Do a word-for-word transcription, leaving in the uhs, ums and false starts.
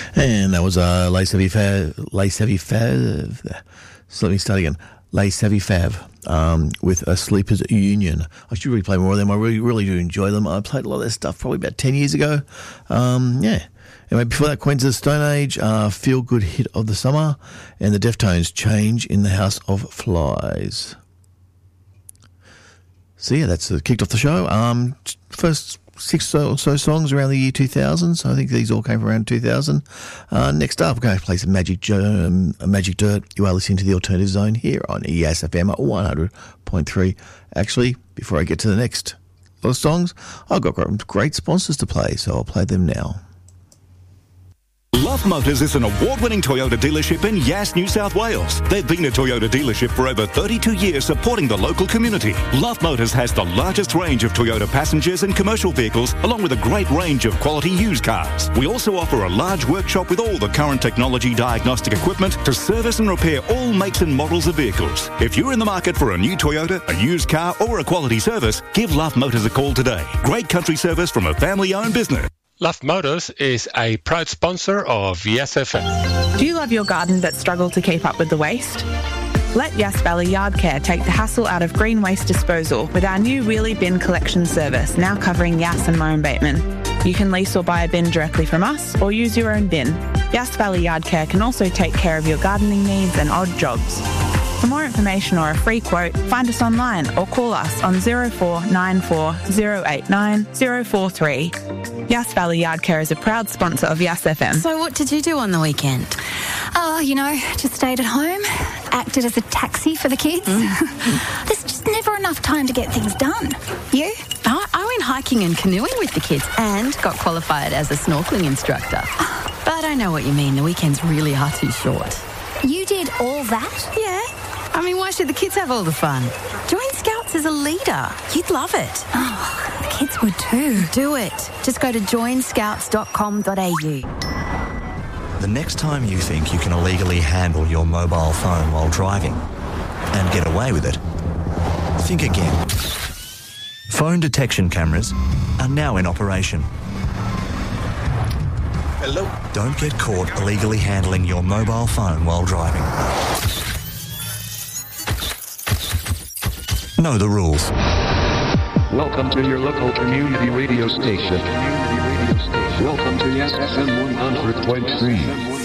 And that was uh, Les Savy Fav. Les Savy Fav. So let me start again. Les Savy Fav um, with a Sleepers Union. I should really play more of them. I really, really do enjoy them. I played a lot of their stuff probably about ten years ago. Um, yeah. Anyway, before that, Queens of the Stone Age, uh, Feel Good Hit of the Summer, and the Deftones, Change in the House of Flies. So yeah, that's uh, kicked off the show. Um, first six or so songs around the year two thousand, so I think these all came from around two thousand. Uh, next up, we're going to play some Magic, um, Magic Dirt. You are listening to the Alternative Zone here on E S F M one hundred point three. Actually, before I get to the next lot of songs, I've got great sponsors to play, so I'll play them now. Love Motors is an award-winning Toyota dealership in Yass, New South Wales. They've been a Toyota dealership for over thirty-two years, supporting the local community. Love Motors has the largest range of Toyota passengers and commercial vehicles, along with a great range of quality used cars. We also offer a large workshop with all the current technology diagnostic equipment to service and repair all makes and models of vehicles. If you're in the market for a new Toyota, a used car, or a quality service, give Love Motors a call today. Great country service from a family-owned business. Love Motors is a proud sponsor of Yes F M. Do you love your garden but struggle to keep up with the waste? Let Yass Valley Yard Care take the hassle out of green waste disposal with our new wheelie bin collection service, now covering Yass and Murray Bateman. You can lease or buy a bin directly from us or use your own bin. Yass Valley Yard Care can also take care of your gardening needs and odd jobs. For more information or a free quote, find us online or call us on zero four nine four zero eight nine zero four three. Yass Valley Yard Care is a proud sponsor of Yass F M. So what did you do on the weekend? Oh, you know, just stayed at home, acted as a taxi for the kids. Mm. There's just never enough time to get things done. You? I, I went hiking and canoeing with the kids and got qualified as a snorkelling instructor. But I know what you mean. The weekends really are too short. You did all that? Yeah. I mean, why should the kids have all the fun? Join Scouts as a leader. You'd love it. Oh, the kids would too. Do it. Just go to join scouts dot com dot a u. The next time you think you can illegally handle your mobile phone while driving and get away with it, think again. Phone detection cameras are now in operation. Hello. Don't get caught illegally handling your mobile phone while driving. Know the rules. Welcome to your local community radio station. Welcome to Yes F M one hundred point three.